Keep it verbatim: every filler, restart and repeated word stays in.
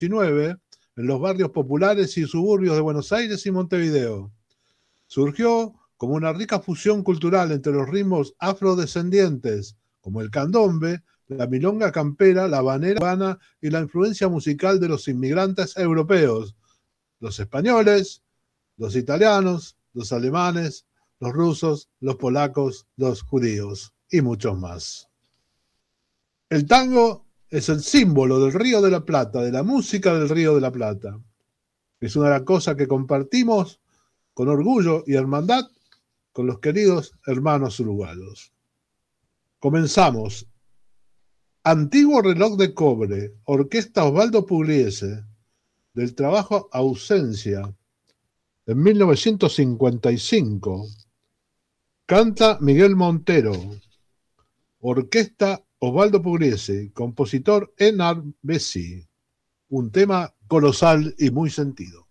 diecinueve en los barrios populares y suburbios de Buenos Aires y Montevideo. Surgió como una rica fusión cultural entre los ritmos afrodescendientes, como el candombe, la milonga campera, la habanera cubana y la influencia musical de los inmigrantes europeos, los españoles, los italianos, los alemanes, los rusos, los polacos, los judíos y muchos más. El tango es el símbolo del Río de la Plata, de la música del Río de la Plata. Es una cosa que compartimos con orgullo y hermandad con los queridos hermanos uruguayos. Comenzamos. Antiguo reloj de cobre, Orquesta Osvaldo Pugliese, del trabajo Ausencia, en mil novecientos cincuenta y cinco. Canta Miguel Montero. Orquesta Osvaldo Pugliese, compositor Enar Bessi. Un tema colosal y muy sentido.